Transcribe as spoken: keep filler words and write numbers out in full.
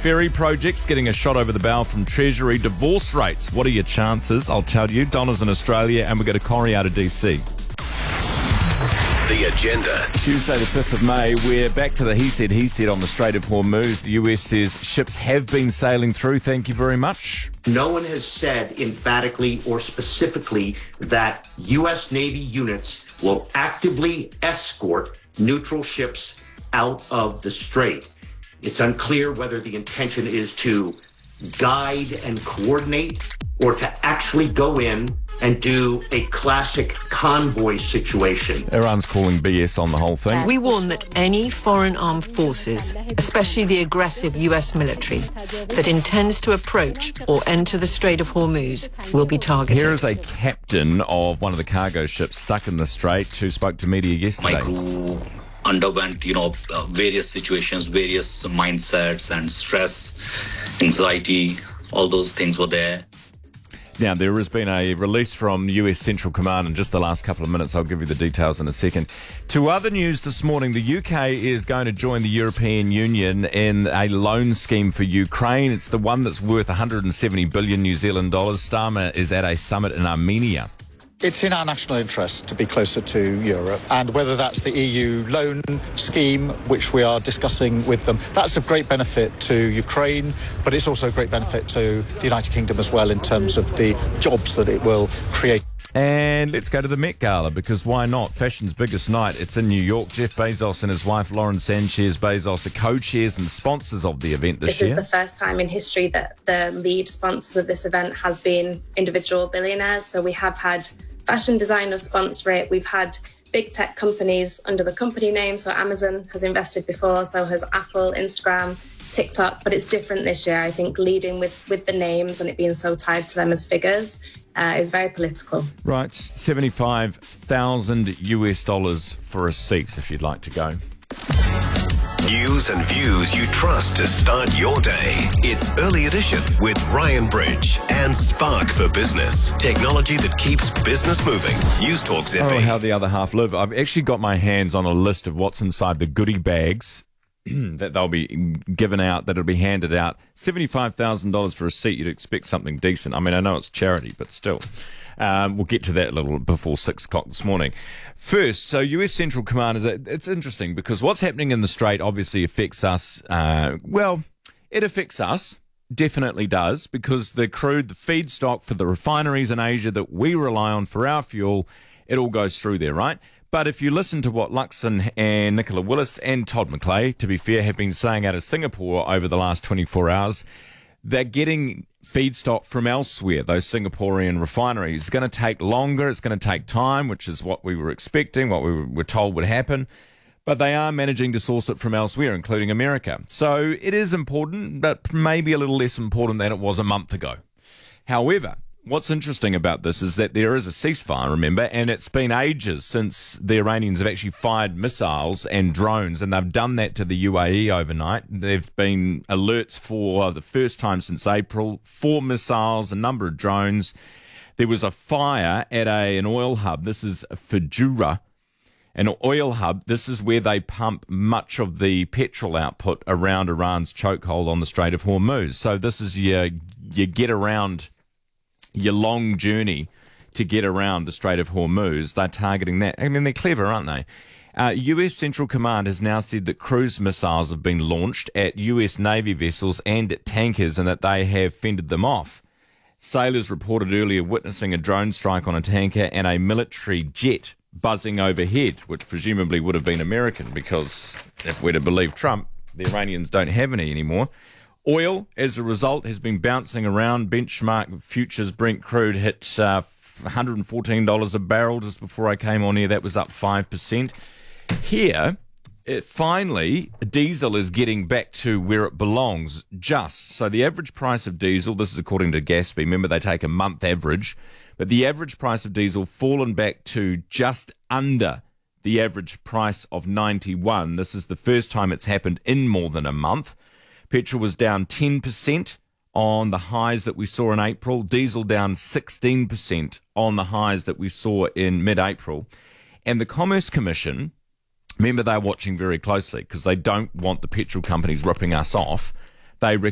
ferry projects getting a shot over the bow from Treasury. Divorce rates, what are your chances? I'll tell you. Donna's in Australia, and we go to Corrie out of D C. The Agenda. Tuesday the fifth of May, we're back to the he said, he said on the Strait of Hormuz. The U S says ships have been sailing through. Thank you very much. No one has said emphatically or specifically that U S Navy units will actively escort neutral ships out of the strait. It's unclear whether the intention is to guide and coordinate or to actually go in and do a classic convoy situation. Iran's calling B S on the whole thing. We warn that any foreign armed forces, especially the aggressive U S military, that intends to approach or enter the Strait of Hormuz will be targeted. Here is a captain of one of the cargo ships stuck in the strait who spoke to media yesterday. My crew underwent, you know, uh, various situations, various mindsets and stress, anxiety, all those things were there. Now, there has been a release from U S Central Command in just the last couple of minutes. I'll give you the details in a second. To other news this morning, the U K is going to join the European Union in a loan scheme for Ukraine. It's the one that's worth one hundred seventy billion New Zealand dollars. Starmer is at a summit in Armenia. It's in our national interest to be closer to Europe, and whether that's the E U loan scheme, which we are discussing with them, that's of great benefit to Ukraine, but it's also a great benefit to the United Kingdom as well in terms of the jobs that it will create. And let's go to the Met Gala, because why not? Fashion's biggest night. It's in New York. Jeff Bezos and his wife Lauren Sanchez Bezos are co-chairs and sponsors of the event this, this year. This is the first time in history that the lead sponsors of this event has been individual billionaires. So we have had fashion designers sponsor it. We've had big tech companies under the company name. So Amazon has invested before, so has Apple, Instagram, TikTok. But it's different this year. I think leading with, with the names and it being so tied to them as figures uh, is very political. Right, seventy-five thousand US dollars for a seat if you'd like to go. News and views you trust to start your day. It's Early Edition with Ryan Bridge and Spark for Business. Technology that keeps business moving. News Talk Z B. Oh, how the other half live. I've actually got my hands on a list of what's inside the goodie bags that they'll be given out, that'll be handed out. seventy-five thousand dollars for a seat, you'd expect something decent. I mean, I know it's charity, but still. Um, we'll get to that a little before six o'clock this morning. First, so U S Central Command, is a, it's interesting because what's happening in the Strait obviously affects us. Uh, well, it affects us, definitely does, because the crude, the feedstock for the refineries in Asia that we rely on for our fuel, it all goes through there, right? But if you listen to what Luxon and Nicola Willis and Todd McClay, to be fair, have been saying out of Singapore over the last twenty-four hours, they're getting feedstock from elsewhere, those Singaporean refineries. It's going to take longer, it's going to take time, which is what we were expecting, what we were told would happen. But they are managing to source it from elsewhere, including America. So it is important, but maybe a little less important than it was a month ago. However, what's interesting about this is that there is a ceasefire, remember, and it's been ages since the Iranians have actually fired missiles and drones, and they've done that to the U A E overnight. There have been alerts for the first time since April, four missiles, a number of drones. There was a fire at a, an oil hub. This is Fujura, an oil hub. This is where they pump much of the petrol output around Iran's chokehold on the Strait of Hormuz. So this is your, your get around your long journey to get around the Strait of Hormuz. They're targeting that. I mean, they're clever, aren't they? Uh, U S Central Command has now said that cruise missiles have been launched at U S Navy vessels and at tankers and that they have fended them off. Sailors reported earlier witnessing a drone strike on a tanker and a military jet buzzing overhead, which presumably would have been American because if we're to believe Trump, the Iranians don't have any anymore. Oil, as a result, has been bouncing around. Benchmark futures Brent crude hit uh, one hundred fourteen dollars a barrel just before I came on here. That was up five percent. Here, it, finally, diesel is getting back to where it belongs, just. So the average price of diesel, this is according to Gaspy, remember they take a month average, but the average price of diesel fallen back to just under the average price of ninety-one. This is the first time it's happened in more than a month. Petrol was down ten percent on the highs that we saw in April. Diesel down sixteen percent on the highs that we saw in mid-April. And the Commerce Commission, remember they're watching very closely because they don't want the petrol companies ripping us off. They